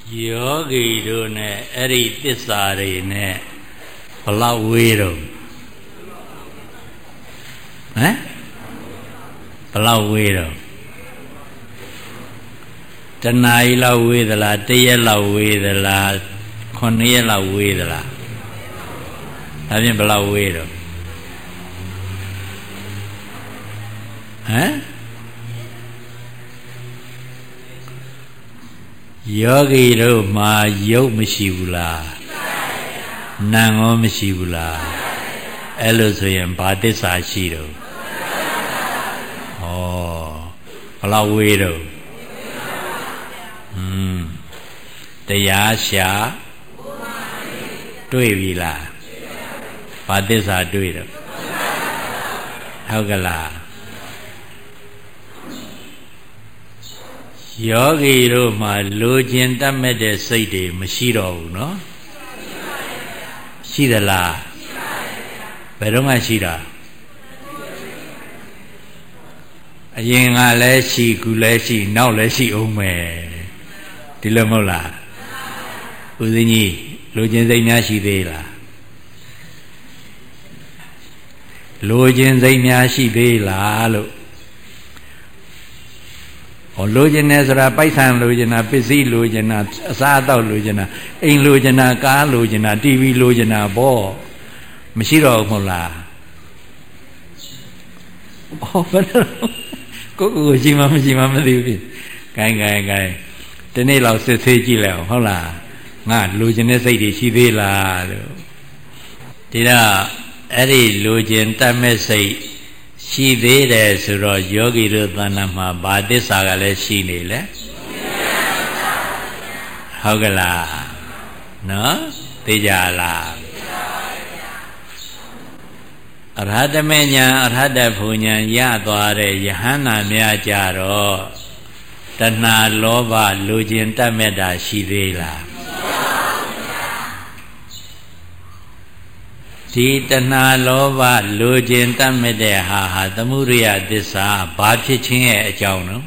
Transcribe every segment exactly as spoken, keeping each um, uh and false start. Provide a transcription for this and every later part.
ယောဂီတို့နဲ့အဲ့ဒီသစ္စာတွေနဲ့ဘလောက်ဝေးတော့ဟမ်ဘလောက်ဝေးတော့တဏှာကြီးလောက်ဝေးသလားတရက်လောက်ဝေးသလားခုနှစ်ရက်လောက်ဝေးသလားဒါဖြင့်ဘလောက်ဝေးတော့ဟမ်ယောဂီတို့မှာယုတ်မရှိဘူးလားနာမ်ရောမရှိဘူးလားအဲ့လိုဆိုရင်ဘာသစ္စာရှိတော့ဩဘလောက်ဝေးတော့ဟွန်းတရားရှာတွေ့ပြီလားဘာသစ္စာတွေ့တော့ဟုတ်ကလားယောဂီတို့မှာလိုချင်တတ်မဲ့တဲ့စိတ်တွေမရှိတော့ဘူးเนาะရှိသလားဘယ်တော့မှရှိတာအရင်ကလည်းရှိခုလည်းရှိနောက်လည်းရှိအောင်မယ်ဒီလိုမဟုတ်လားဦးဇင်းကြီးလိုချင်စိတ်များရှိသေးလားလိုချင်စိတ်များရှိသေးလားလို့ဟောလိုချင်တယ်ဆိုတာပိုက်ဆံလိုချင်တာပစ္စည်းလိုချင်တာအစားအသောက်လိုချင်တာအိမ်လိုချင်တာကားလိုချင်တာတီဗီလိုချင်တာပေါ့မရှိတော့ဘူးမဟုတ်လားဟောဘယ်လိုကိုကိုရှိမှမရှိမှမသိဘူးဂိုင်းဂိုင်းဂိုင်းဒီနေ့လောက်စစ်ဆေးကြည့်လိုက်အောင်ဟုတ်လားငါလိုချင်တဲ့စိတ်တွေရှိသေးလားလို့ဒီတော့အဲ့ဒီလိုချင်တတ်မဲ့စိတ်ရှိသေးတယ်ဆိုတော့ယောဂီတို့သဏ္ဍာန်မှာဘာသစ္စာကလည်းရှိနေလဲဟုတ်ကလားနော်သိကြလားအရဟတမေညာအရဟတဘုံညာရသွားတဲ့ယဟန္တာများကြတော့တဏှာလောဘလိုချင်တတ်မဲ့တာရှိသေးလားဒီတဏှာလောဘလိုချင်တတ်မဲ့တဲ့ဟာဟာသမုဒိယသစ္စာဘာဖြစ်ခြင်းရဲ့အကြောင်းနော်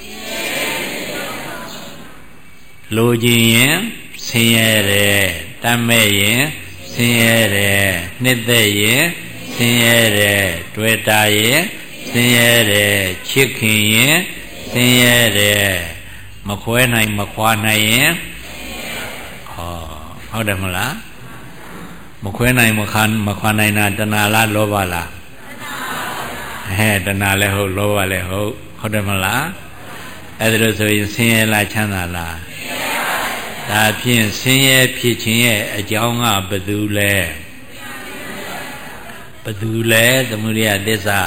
လိုချင်ရင်ဆင်းရဲတယ်တတ်မဲ့ရင်ဆင်းရဲတယ်နှစ်သက်ရင်ဆင်းရဲတယ်တွေ့တာရင်ဆင်းရဲတယ်ချစ်ခင်ရင်ဆင်းရဲတယ်မခွဲနိုင်မခွာနိုင်ရင်ဟောဟုတ်တယ်မလားမခွဲနိုင်မခံမခွာနိုင်တာတဏှာလားလောဘလားဟဲ့တဏှာလည်းဟုတ်လောဘလည်းဟုတ်ဟုတ်တယ်မလားအဲ့ဒါလို့ဆိုရင်ဆင်းရဲလားချမ်းသာလားဒါဖြင့်ဆင်းရဲဖြစ်ခြင်းရဲ့အကြောင်းကဘယ်သူလဲဘယ်သူလဲသမုဒိယသစ္စာ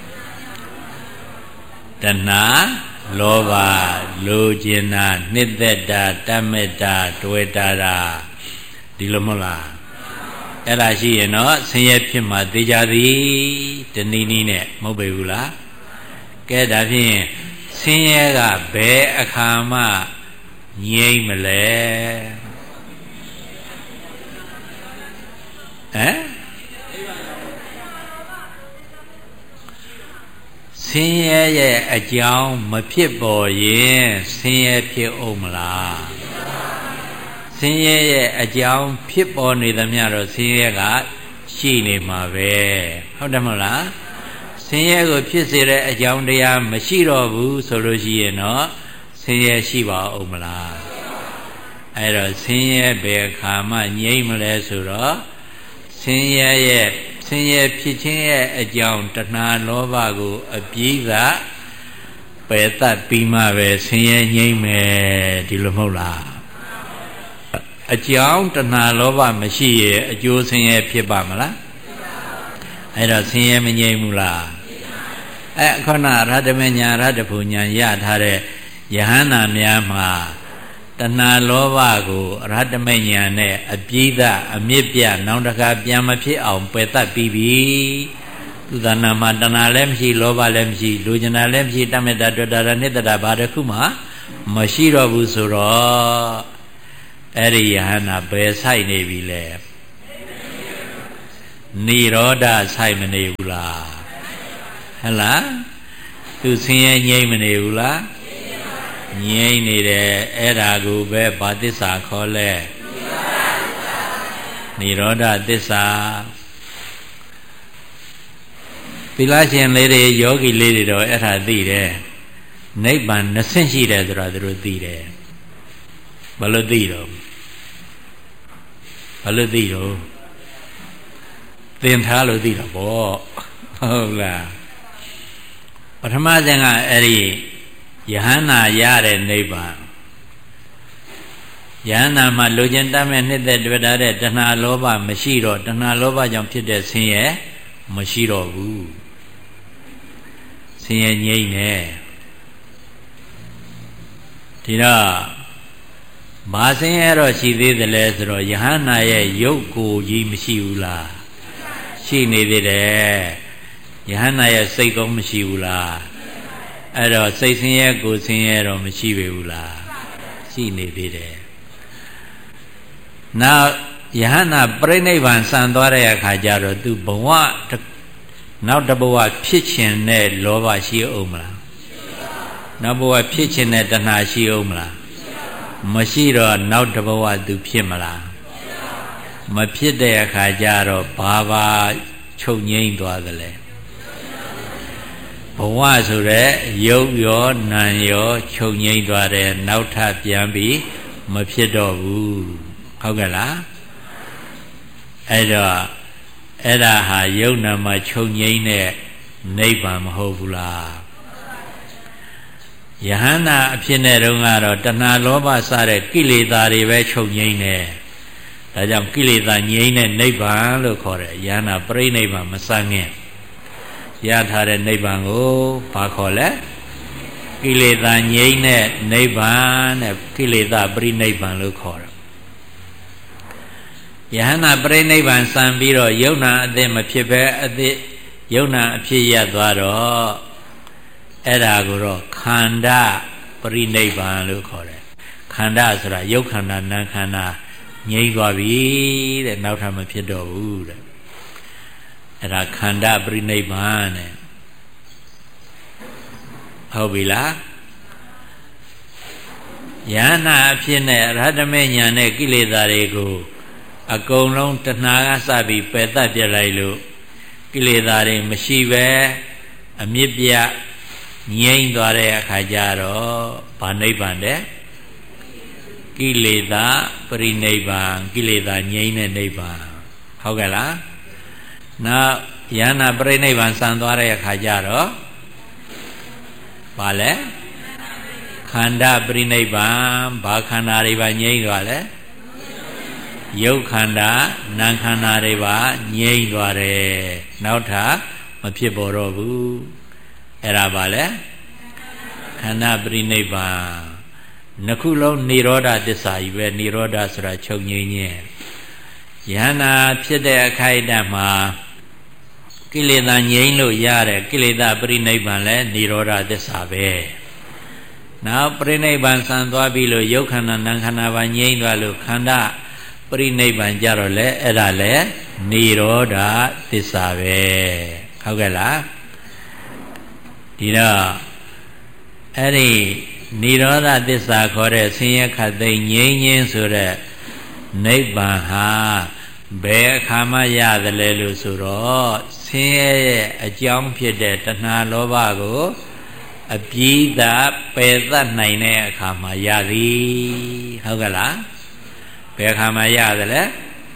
တဏှာလောဘလိုချင်တာနှစ်သက်တာတတ်မဲ့တာတွေ့တာတာဒီလိုမဟုတ်လားအဲ့ဒါရှိရင်တော့ဆင်းရဲဖြစ်မှသိကြသည်တနည်းနည်းနဲ့မဟုတ်ပေဘူးလားကဲဒါဖြင့်ဆင်းရဲကဘယ်အခါမှငြိမ့်မလဲဟမ်ဆင်းရဲရဲ့အကြောင်းမဖြစ်ပေါ်ရင်ဆင်းရဲဖြစ်အောင်မလားဆင်းရဲရဲ့အကြောင်းဖြစ်ပေါ်နေသမျှတော့ဆင်းရဲကရှိနေမှာပဲဟုတ်တယ်မဟုတ်လားဆင်းရဲကိုဖြစ်စေတဲ့အကြောင်းတရားမရှိတော့ဘူးဆိုလို့ရှိရင်တော့ဆင်းရဲရှိပါဦးမလားအဲ့တော့ဆင်းရဲဘယ်အခါမှငြိမ့်မလဲဆိုတော့ဆင်းရဲရဲ့ဆင်းရဲဖြစ်ခြင်းရဲ့အကြောင်းတဏှာလောဘကိုအပြည့်ကပယ်တတ်ပြီးမှပဲဆင်းရဲငြိမ့်မယ်ဒီလိုမဟုတ်လားအကြောင်းတဏှာလောဘမရှိရဲ့အကျိုးဆင်းရဲဖြစ်ပါမလားအဲ့တော့ဆင်းရဲမငြိမ့်ဘူးလားအဲ့ခုနရဟတမေညာရဟတဘုံညာရထားတဲ့ယဟန္တာများမှာတဏှာလောဘကိုရဟတမေညာနဲ့အပြည့်အမြစ်ပြနောင်တခါပြန်မဖြစ်အောင်ပယ်တတ်ပြီးပြီသူသဏ္ဍာန်မှာတဏှာလည်းမရှိလောဘလည်းမရှိလိုချင်တာလည်းမရှိတတ်မဲ့တာတွေ့တာနှစ်သက်တာဘာတစ်ခုမှမရှိတော့ဘူးဆိုတော့အဲ့ဒီယဟန္တာဘယ်ဆိုင်နေပြီလဲနိရောဓဆိုင်မနေဘူးလားဟဲ့လားသူဆင်းရဲငြိမ့်မနေဘူးလားငြိမ့်နေတယ်အဲ့ဒါကိုပဲဘာသစ္စာခေါ်လဲနိရောဓသစ္စာသီလရှင်လေးတွေယောဂီလေးတွေတော့အဲ့ဒါသိတယ်နိဗ္ဗာန်နှစ်ဆင့်ရှိတယ်ဆိုတာသူတို့သိတယ်ဘယ်လိုသိတော့ဘယ်လိုသိတော့သင်ထားလို့သိတော့ဗောဟုတ်လားပထမဆင့်ကအဲ့ဒီယဟန္တာရတဲ့နိဗ္ဗာန်ယဟန္တာမှာလူကျင်တတ်မဲ့နှစ်သက်တွေ့တာတဲ့တဏှာလောဘမရှိတော့တဏှာလောဘကြောင့်ဖြစ်တဲ့ဆင်းရဲမရှိတော့ဘူးဆင်းရဲငြိမ့်နေဒီတော့ဘာဆင်းရဲတော့ရှိသေးတယ်လဲဆိုတော့ယဟန္တာရဲ့ရုပ်ကိုယ်ကြီးမရှိဘူးလားရှိနေသေးတယ်ယဟန္တာရဲ့စိတ်ကောမရှိဘူးလားအဲ့တော့စိတ်ဆင်းရဲကိုယ်ဆင်းရဲတော့မရှိပေဘူးလားရှိနေသေးတယ်နောက်ယဟန္တာပြိဋိဘံစံသွားတဲ့အခါကျတော့သူဘဝနောက်တဘဝဖြစ်ခြင်းနဲ့လောဘရှိအောင်မလားနောက်ဘဝဖြစ်ခြင်းနဲ့တဏှာရှိအောင်မလားမရှိတော့နောက်တဘဝသူဖြစ်မလားမဖြစ်တဲ့အခါကျတော့ဘာဘာချုပ်ငိမ့်သွားသလဲဘဝဆိုတဲ့ရုပ်ရောနာမ်ရောချုပ်ငိမ့်သွားတယ်နောက်ထပ်ပြန်ပြီးမဖြစ်တော့ဘူးဟုတ်ကဲ့လားအဲ့တော့အဲ့ဒါဟာယုံနာမှာချုပ်ငိမ့်တဲ့နိဗ္ဗာန်မဟုတ်ဘူးလားယဟန္တာအဖြစ်နဲ့တုန်းကတော့တဏှာလောဘစတဲ့ကိလေသာတွေပဲချုပ်ငိမ့်တယ်ဒါကြောင့်ကိလေသာငြိမ့်တဲ့နိဗ္ဗာန်လို့ခေါ်တယ်ယဟန္တာပြိနိဗ္ဗာန်မစငင်ရထားတဲ့နိဗ္ဗာန်ကိုဘာခေါ်လဲကိလေသာငြိမ့်တဲ့နိဗ္ဗာန်နဲ့ကိလေသာပြိနိဗ္ဗာန်လို့ခေါ်တယ်ယဟန္တာပြိနိဗ္ဗာန်စံပြီးတော့ယုံနာအသစ်မဖြစ်ပဲအသစ်ယုံနာအဖြစ်ရသွားတော့အဲ့ဒါကိုတော့ခန္ဓာပြိနိဗ္ဗာန်လို့ခေါ်တယ်ခန္ဓာဆိုတာယုတ်ခန္ဓာနာမ်ခန္ဓာငြိမ့်သွားပြီတဲ့နောက်ထပ်မဖြစ်တော့ဘူးတဲ့အဲ့ဒါခန္ဓာပြိနိဗ္ဗာန်တဲ့ဟုတ်ပြီလားယန္နာအဖြစ်နဲ့ရဟတမေညာနဲ့ကိလေသာတွေကိုအကုန်လုံးတဏှာကစပြီးပယ်တတ်ပြလိုက်လို့ကိလေသာတွေမရှိပဲအမြစ်ပြငြိမ့်သွားတဲ့အခါကျတော့ဗာနိဗ္ဗာန်တဲ့ကိလေသာပရိနိဗ္ဗာန်ကိလေသာငြိမ့်တဲ့နိဗ္ဗာန်ဟုတ်ကဲ့လားနောက်ယန္နာပရိနိဗ္ဗာန်စံသွားတဲ့အခါကျတော့ဘာလဲခန္ဓာပရိနိဗ္ဗာန်ဘာခန္ဓာတွေပါငြိမ့်သွားလဲယုတ်ခန္ဓာနာမ်ခန္ဓာတွေပါငြိမ့်သွားတယ်နောက်ထပ်မဖြစ်ပေါ်တော့ဘူးအဲ့ဒါပါလေခန္ဓာပရိနိဗ္ဗာန်နှစ်ခုလုံးនិရောဓသစ္စာကြီးပဲនិရောဓဆိုတာချုပ်ငြိမ်းခြင်းယန္နာဖြစ်တဲ့အခိုက်အတန့်မှာကိလေသာငြိမ်းလို့ရတဲ့ကိလေသာပရိနိဗ္ဗာန်လည်းនិရောဓသစ္စာပဲနောက်ပရိနိဗ္ဗာန်ဆံသွားပြီလို့ယုတ်ခန္ဓာနာမ်ခန္ဓာပါငြိမ်းသွားလို့ခန္ဓာပရိနိဗ္ဗာန်ကြတော့လေအဲ့ဒါလေនិရောဓသစ္စာပဲဟုတ်ကဲ့လားဒီတော့အဲ့ဒီនិရောဓသစ္စာခေါ်တဲ့ဆင်းရဲခတ်သိမ်းငြိမ်းခြင်းဆိုတဲ့နိဗ္ဗာန်ဟာဘယ်အခါမှရတယ်လဲလို့ဆိုတော့ဆင်းရဲရဲ့အကြောင်းဖြစ်တဲ့တဏှာလောဘကိုအပြီးသာပယ်တတ်နိုင်တဲ့အခါမှာရသည်ဟုတ်ကဲ့လားဘယ်အခါမှရတယ်လဲ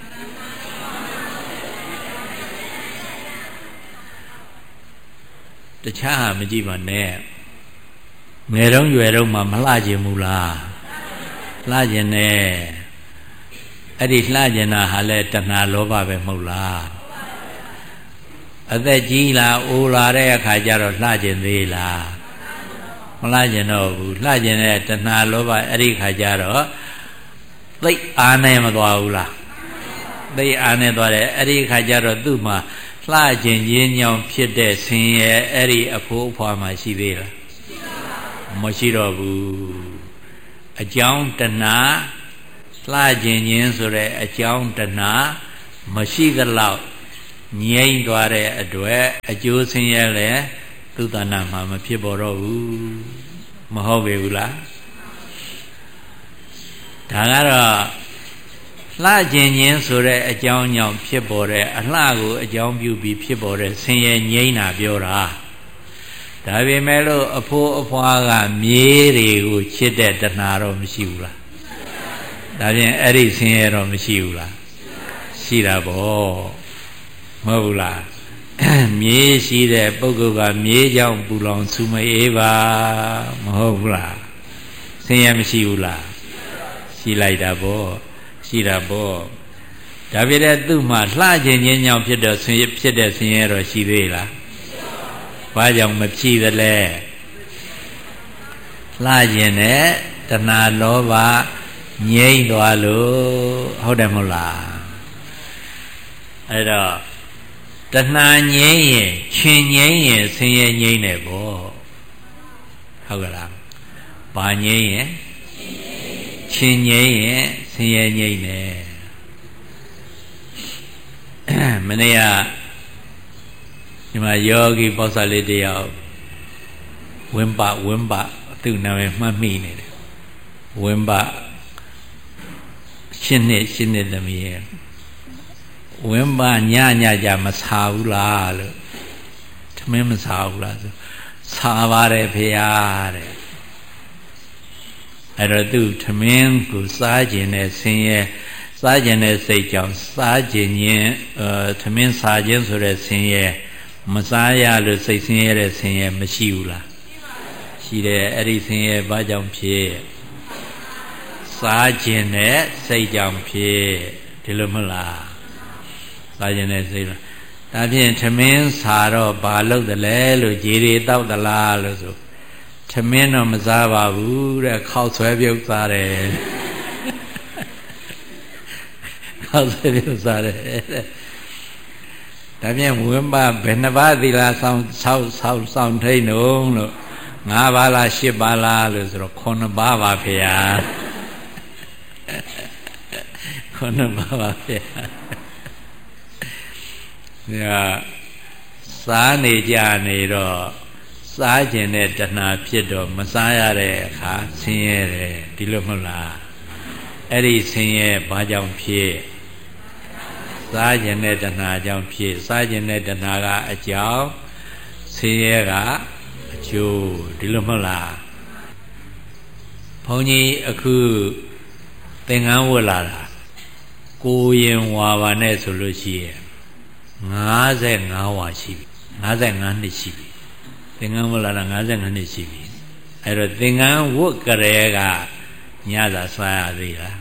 တခြားဟာမကြည့်ပါနဲ့ငယ်တုန်းရွယ်တုန်းမှာမလှကျင်ဘူးလားလှကျင်တယ်အဲ့ဒီလှကျင်တာဟာလဲတဏှာလောဘပဲမဟုတ်လားအသက်ကြီးလာအိုလာတဲ့အခါကျတော့လှကျင်သေးလားမလှကျင်တော့ဘူးလှကျင်တဲ့တဏှာလောဘအဲ့ဒီခါကျတော့သိအားနဲ့မသွားဘူးလားသိအားနဲ့သွားတယ်အဲ့ဒီခါကျတော့သူ့မှာလှကျင်ရင်းညောင်ဖြစ်တဲ့ဆင်းရဲအဲ့ဒီအဖိုးအဖွားမှာရှိသေးလားမရှိတော့ဘူးအကြောင်းတဏှာလှကျင်ခြင်းဆိုတဲ့အကြောင်းတဏှာမရှိသလောက်ငြိမ့်သွားတဲ့အတွက်အကျိုးဆင်းရဲလည်းသူတဏှာမှာမဖြစ်ပေါ်တော့ဘူးမဟုတ်ပေဘူးလားဒါကတော့လှခြင်းချင်းဆိုတဲ့အကြောင်းကြောင့်ဖြစ်ပေါ်တဲ့အလှကိုအကြောင်းပြုပြီးဖြစ်ပေါ်တဲ့ဆင်းရဲငြိမ်းတာပြောတာဒါပေမဲ့လို့အဖိုးအဖွားကမြေးတွေကိုချစ်တဲ့တဏှာတော့မရှိဘူးလားဒါဖြင့်အဲ့ဒီဆင်းရဲတော့မရှိဘူးလားရှိတာပေါ့မဟုတ်ဘူးလားမြေးရှိတဲ့ပုဂ္ဂိုလ်ကမြေးကြောင့်ပူလောင်ဆူမအေးပါမဟုတ်ဘူးလားဆင်းရဲမရှိဘူးလားရှိလိုက်တာပေါ့ရှိတာပေါ့ဒါပြတဲ့သူ့မှာလှခြင်းချင်းကြောင့်ဖြစ်တဲ့ဆင်းရဲဖြစ်တဲ့ဆင်းရဲတော့ရှိသေးလားဘာကြောင့်မဖြစ်သလဲလှခြင်းနဲ့တဏှာလောဘငြိမ့်သွားလို့ဟုတ်တယ်မဟုတ်လားအဲ့တော့တဏှာငြိမ့်ရင်ချင်းငြိမ့်ရင်ဆင်းရဲငြိမ့်တယ်ပေါ့ဟုတ်ကလားဘာငြိမ့်ရင်ချင်းငြိမ့်ရင်ဆင်းရဲငြိမ့်တယ်မနေ့ကဒီမှာယောဂီပေါဆာလေးတယောက်ဝင်းပဝင်းပသူ့နာမည်မှတ်မိနေတယ်ဝင်းပရှင်းနှစ်ရှင်းနှစ်သမီးရဲ့ဝင်းပညညကြမစားဘူးလားလို့ထမင်းမစားဘူးလားဆိုစားပါတယ်ဖေဟာတဲ့အဲ့တော့သူထမင်းကိုစားခြင်းနဲ့ဆင်းရဲစားခြင်းနဲ့စိတ်ကြောင့်စားခြင်းချင်းအဲထမင်းစားခြင်းဆိုတဲ့ဆင်းရဲမစားရလို့စိတ်ဆင်းရဲတဲ့ဆင်းရဲမရှိဘူးလားရှိတယ်အဲ့ဒီဆင်းရဲဘာကြောင့်ဖြစ်စားခြင်းနဲ့စိတ်ကြောင့်ဖြစ်ဒီလိုမဟုတ်လားစားခြင်းနဲ့စိတ်လားဒါဖြင့်ထမင်းစားတော့ဘာလုပ်တယ်လဲလို့ကြေတွေတောက်သလားလို့ဆိုထမင်းတော့မစားပါဘူးတဲ့ခောက်ဆွဲပြုတ်စားတယ်ခောက်ဆွဲပြုတ်စားတယ်ဒါဖြင့်ဝင်းပဘယ်နှပါးသီလဆောင်ဆောက်ဆောက်ဆောင်ထိန်တော့လို့ငါးပါးလားရှစ်ပါးလားလို့ဆိုတော့ခုနှစ်ပါးပါဖေဟာခုနှစ်ပါးပါဖေဟာညာစားနေကြနေတော့စားခြင်းနဲ့တဏှာဖြစ်တော့မစားရတဲ့အခါဆင်းရဲတယ်ဒီလိုမဟုတ်လားအဲ့ဒီဆင်းရဲဘာကြောင့်ဖြစ်စားခြင်းနဲ့တဏှာကြောင့်ဖြစ်စားခြင်းနဲ့တဏှာကအကြောင်းဆင်းရဲကအကျိုးဒီလိုမဟုတ်လားဘုန်းကြီးအခုသင်္ကန်းဝတ်လာတာကိုရင်ဝါပါနဲ့ဆိုလို့ရှိရင်ငါးငါးဝါရှိပြီငါးငါးနှစ်ရှိပြီသင်္ကန်းဝတ်လာတာငါးငါးနှစ်ရှိပြီအဲ့တော့သင်္ကန်းဝတ်ကြရဲကညသာစားရသေးလား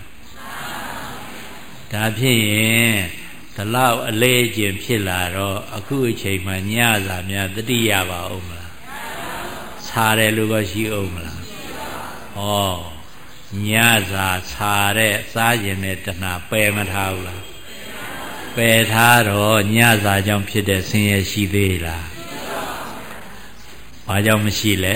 ဒါဖြစ်ရင်ဒီလောက်အလေးအကျင့်ဖြစ်လာတော့အခုအချိန်မှညသာများတတိယပါအောင်မလားစားတယ်လို့ก็ရှိအောင်မလားဩညသာစားတဲ့စားခြင်းနဲ့တဏှာပယ်မထားဘူးလားပယ်ထားတော့ညစာကြောင့်ဖြစ်တဲ့ဆင်းရဲရှိသေးလားဘာကြောင့်မရှိလဲ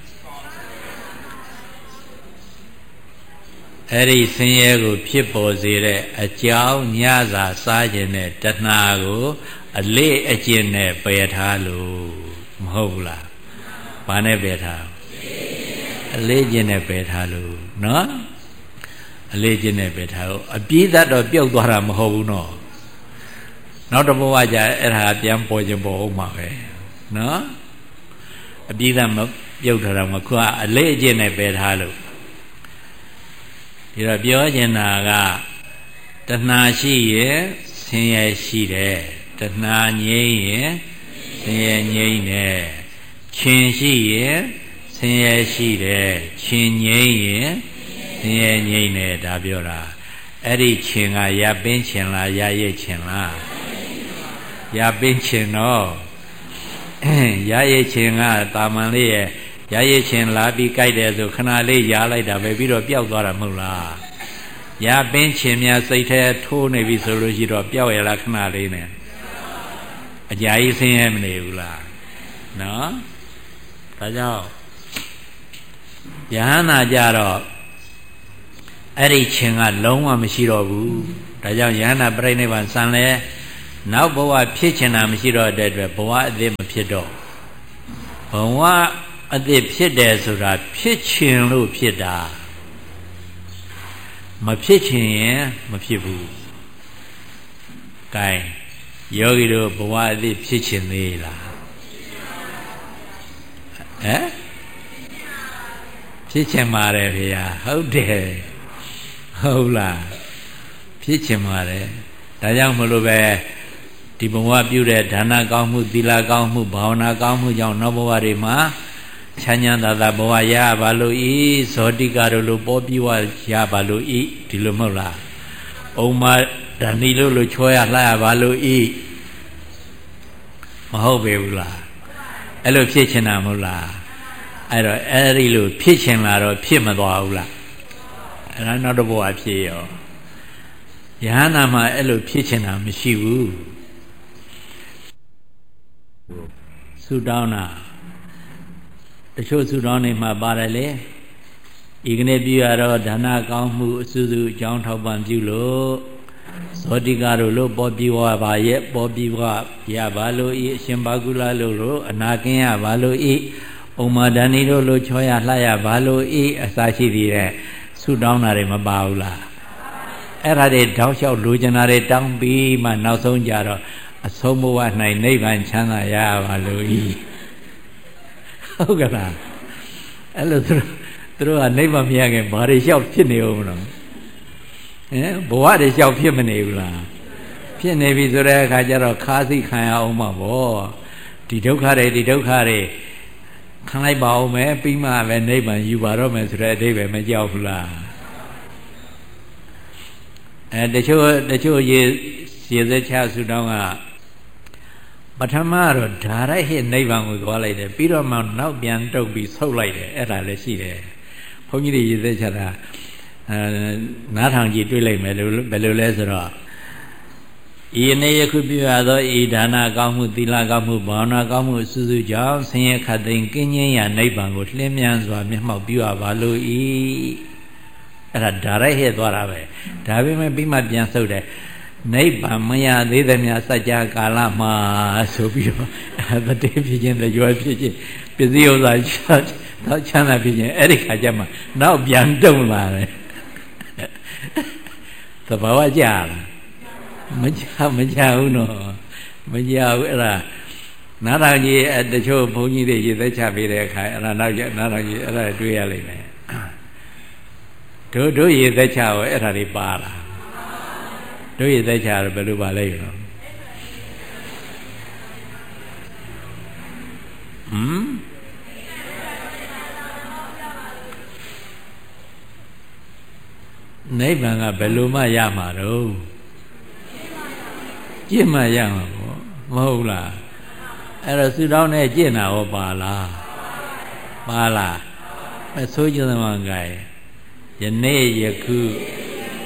အဲ့ဒီဆင်းရဲကိုဖြစ်ပေါ်စေတဲ့အကြောင်းညစာစားခြင်းနဲ့တဏှာကိုအလေးအကျင့်နဲ့ပယ်ထားလို့မဟုတ်ဘူးလားဘာနဲ့ပယ်ထားအလေးကျင့်နဲ့ပယ်ထားလို့နော်အလေးကျင့်နဲ့ပယ်ထားလို့အပြည့်တ်တော့ပြုတ်သွားတာမဟုတ်ဘူးနော်နောက်တစ်ဘဝကျအဲ့ဒါပြန်ပေါ်ခြင်းပေါ်အောင်မှာပဲနော်အပြည့်တ်မပြုတ်ထားတာမခုကအလေးအကျင့်နဲ့ပယ်ထားလို့ဒီတော့ပြောချင်တာကတဏှာရှိရင်ဆင်းရဲရှိတယ်တဏှာငြိမ်းရင်ဆင်းရဲငြိမ်းတယ်ခြင်းရှိရင်ဆင်းရဲရှိတယ်ခြင်းငြိမ်းရင်ဆင်းရဲငြိမ်းတယ်ဒါပြောတာအဲ့ဒီခြင်းကရပင်းခြင်းလားရရစ်ခြင်းလားရပင်းခြင်းတော့ရရစ်ခြင်းကတာမန်လေးရဲ့ရရစ်ခြင်းလာပြီးကြိုက်တယ်ဆိုခဏလေးရလိုက်တာပဲပြီးတော့ပျောက်သွားတာမဟုတ်လားရပင်းခြင်းများစိတ်ထဲထိုးနေပြီဆိုလို့ရှိတော့ပျောက်ရလားခဏလေးနဲ့အကြာကြီးဆင်းရဲမနေဘူးလားနော်ဒါကြောင့်ယဟန္တာကြတော့အဲ့ဒီခြင်းကလုံးဝမရှိတော့ဘူးဒါကြောင့်ယဟန္တာပြိဋိဘံစံလဲနောက်ဘဝဖြစ်ချင်တာမရှိတော့တဲ့အတွက်ဘဝအသစ်မဖြစ်တော့ဘဝအသစ်ဖြစ်တယ်ဆိုတာဖြစ်ချင်လို့ဖြစ်တာမဖြစ်ချင်ရင်မဖြစ်ဘူး gain ယောဂီတို့ဘဝအသစ်ဖြစ်ချင်သေးလားဟမ်ဖြစ်ချင်ပါတယ်ဖေဟာဟုတ်တယ်ဟုတ်လားဖြစ်ချင်ပါတယ်ဒါကြောင့်မလို့ပဲဒီဘဝပြုတဲ့ဒါနကောင်းမှုသီလကောင်းမှုဘာဝနာကောင်းမှုကြောင့်နောက်ဘဝတွေမှာချမ်းချမ်းသာသာဘဝရပါလို့ဤဇောတိကတို့လိုပေါ်ပြီးဝရပါလို့ဤဒီလိုမဟုတ်လားအုံမဓာနီလို့လို့ချောရလှရပါလို့ဤမဟုတ်ပေဘူးလားအဲ့လိုဖြစ်ချင်တာမဟုတ်လားအဲ့တော့အဲ့ဒီလိုဖြစ်ချင်လာတော့ဖြစ်မသွားဘူးလားအဲ့ဒါနောက်တစ်ဘဝဖြစ်ရောယဟန္တာမှာအဲ့လိုဖြစ်ချင်တာမရှိဘူးဆုတောင်းတာတချို့ဆုတောင်းနေမှာပါတယ်လေဤကနေ့ပြုရတော့ဒါနကောင်းမှုအစုစုအကြောင်းထောက်ပံ့ပြုလို့ဇောတိကတို့လို့ပေါ်ပြီးဝပါရဲ့ပေါ်ပြီးဝရပါလို့ဤအရှင်ဘာကုလလို့လို့အနာကင်းရပါလို့ဤဥမ္မာဒဏီတို့လို့ချောရလှရပါလို့ဤအစာရှိသေးတဲ့ဆုတောင်းတာတွေမပါဘူးလားအဲ့ဒါတွေတောက်လျှောက်လိုချင်တာတွေတောင်းပြီးမှနောက်ဆုံးကြတော့အဆုံးဘဝ၌နိဗ္ဗာန်ချမ်းသာရပါလို့ဤဟုတ်ကလားအဲ့လိုသူသူတို့ကနိဗ္ဗာန်မရခင်ဘာတွေလျှောက်ဖြစ်နေဦးမလို့ဟမ်ဘဝတွေလျှောက်ဖြစ်မနေဘူးလားဖြစ်နေပြီဆိုတဲ့အခါကျတော့ခါးစိခံရအောင်မှာဗောဒီဒုက္ခတွေဒီဒုက္ခတွေခံလိုက်ပါအောင်မယ်ပြီးမှပဲနိဗ္ဗာန်ယူပါတော့မယ်ဆိုတဲ့အဓိပ္ပာယ်မကြောက်ဘူးလားအဲတချို့တချို့ရေရေစက်ချဆူတောင်းကပထမတော့ဓာရိုက်ဟိနိဗ္ဗာန်ကိုသွားလိုက်တယ်ပြီးတော့မှနောက်ပြန်တုပ်ပြီးဆုတ်လိုက်တယ်အဲ့ဒါလည်းရှိတယ်ဘုန်းကြီးတွေရေစက်ချတာအဲနားထောင်ကြည့်တွေ့လိုက်မယ်လို့ဘယ်လိုလဲဆိုတော့ဤနေ့ယခုပြုရသောဤဒါနကောင်းမှုသီလကောင်းမှုဘာဝနာကောင်းမှုအစုစုကြောင့်ဆင်းရဲခတ်သိမ်းကင်းငြိမ်းရာနိဗ္ဗာန်ကိုလင်းမြန်စွာမျက်မှောက်ပြုရပါလို့ဤအဲ့ဒါဓာရိုက်ဟဲ့သွားတာပဲဒါပေမဲ့ပြီးမှပြန်ဆုတ်တယ်နိဗ္ဗာန်မရသေးသမျှစัจ जा ကာလမှာဆိုပြီးတော့တတိဖြစ်ခြင်းတရွယ်ဖြစ်ခြင်းပစ္စည်းဥစ္စာတော့ချမ်းသာဖြစ်ခြင်းအဲ့ဒီခါကျမှနောက်ပြန်တုံလာတယ်သဘာဝကြလားမကြမကြဘူးနော်မကြဘူးအဲ့ဒါနားထောင်ကြီးတချို့ဘုန်းကြီးတွေရေသက်ချပေးတဲ့အခါအဲ့ဒါနောက်ကျနားထောင်ကြီးအဲ့ဒါတွေ့ရလိမ့်မယ်တို့တို့ရေသက်ချရောအဲ့ဒါတွေပါလားတို့ရေသက်ချရောဘယ်လိုပါလဲရောဟမ်နိဗ္ဗာန်ကဘယ်လိုမှရမှာတော့ကျင့်မှရမှာပေါ့မဟုတ်လားအဲ့တော့သုတောင်းနဲ့ကျင့်တာရောပါလားပါလားအဆိုးကျသမားကယနေ့ယခု